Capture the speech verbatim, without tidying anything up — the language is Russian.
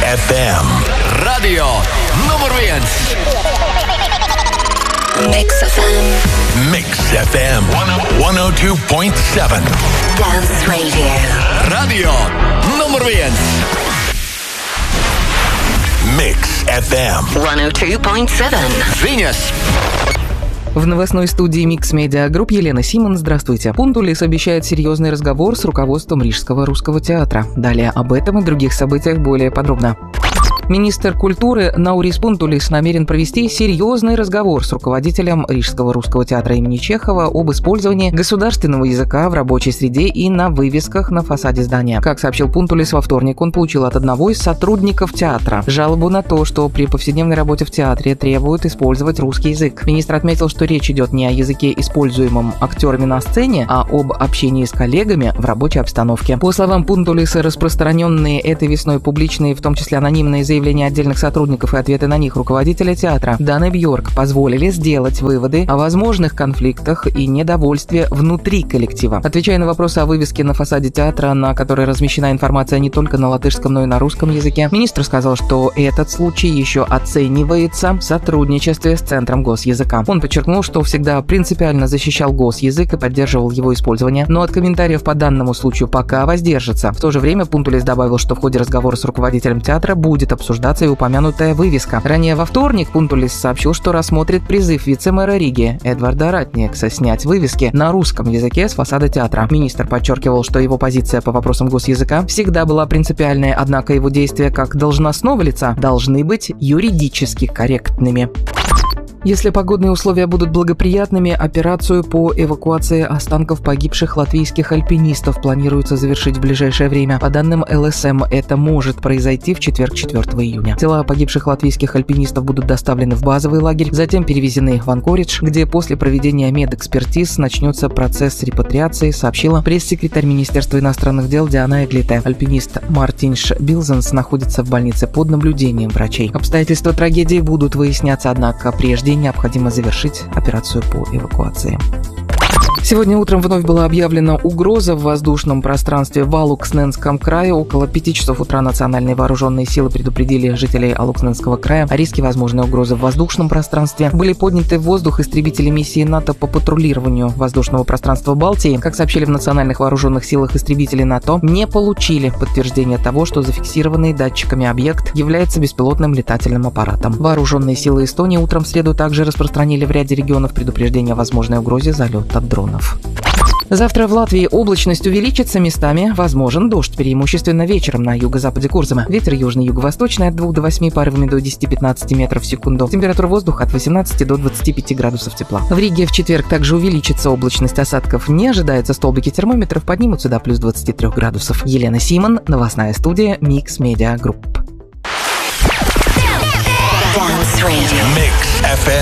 эф эм. Radio nummer viens. Mix эф эм. Mix эф эм сто два и семь. Dance Radio. Radio nummer viens. Mix эф эм сто два и семь. Viņas. В новостной студии Mix Media Group Елена Симон. Здравствуйте. Пунтулис обещает серьезный разговор с руководством Рижского русского театра. Далее об этом и других событиях более подробно. Министр культуры Наурис Пунтулис намерен провести серьезный разговор с руководителем Рижского русского театра имени Чехова об использовании государственного языка в рабочей среде и на вывесках на фасаде здания. Как сообщил Пунтулис во вторник, он получил от одного из сотрудников театра жалобу на то, что при повседневной работе в театре требуют использовать русский язык. Министр отметил, что речь идет не о языке, используемом актерами на сцене, а об общении с коллегами в рабочей обстановке. По словам Пунтулиса, распространенные этой весной публичные, в том числе анонимные заявления Заявления отдельных сотрудников и ответы на них руководителя театра Даны Бьорк позволили сделать выводы о возможных конфликтах и недовольстве внутри коллектива. Отвечая на вопросы о вывеске на фасаде театра, на которой размещена информация не только на латышском, но и на русском языке, министр сказал, что этот случай еще оценивается в сотрудничестве с Центром госязыка. Он подчеркнул, что всегда принципиально защищал госязык и поддерживал его использование, но от комментариев по данному случаю пока воздержится. В то же время Пунтулис добавил, что в ходе разговора с руководителем театра будет обсуждаться обсуждаться и упомянутая вывеска. Ранее во вторник Пунтулис сообщил, что рассмотрит призыв вице-мэра Риги Эдварда Ратникса снять вывески на русском языке с фасада театра. Министр подчеркивал, что его позиция по вопросам госязыка всегда была принципиальной, однако его действия как должностного лица должны быть юридически корректными. Если погодные условия будут благоприятными, операцию по эвакуации останков погибших латвийских альпинистов планируется завершить в ближайшее время. По данным эл эс эм, это может произойти в четверг, четвёртого июня. Тела погибших латвийских альпинистов будут доставлены в базовый лагерь, затем перевезены в Анкоридж, где после проведения медэкспертиз начнется процесс репатриации, сообщила пресс-секретарь Министерства иностранных дел Диана Эглите. Альпинист Мартинш Билзенс находится в больнице под наблюдением врачей. Обстоятельства трагедии будут выясняться, однако прежде необходимо завершить операцию по эвакуации. Сегодня утром вновь была объявлена угроза в воздушном пространстве в Алуксненском крае. Около пяти часов утра национальные вооруженные силы предупредили жителей Алуксненского края о риске возможной угрозы в воздушном пространстве. Были подняты в воздух истребители миссии НАТО по патрулированию воздушного пространства Балтии. Как сообщили в национальных вооруженных силах, истребители НАТО не получили подтверждения того, что зафиксированный датчиками объект является беспилотным летательным аппаратом. Вооруженные силы Эстонии утром в среду также распространили в ряде регионов предупреждение о возможной угрозе залета дронов. Завтра в Латвии облачность увеличится местами, возможен дождь, преимущественно вечером на юго-западе Курзама. Ветер южно-юго-восточный от двух до восьми, порывами до десяти-пятнадцати метров в секунду. Температура воздуха от восемнадцати до двадцати пяти градусов тепла. В Риге в четверг также увеличится облачность, осадков не ожидается, столбики термометров поднимутся до плюс двадцати трёх градусов. Елена Симон, новостная студия Mix Media Group. Dance Radio. Mix эф эм.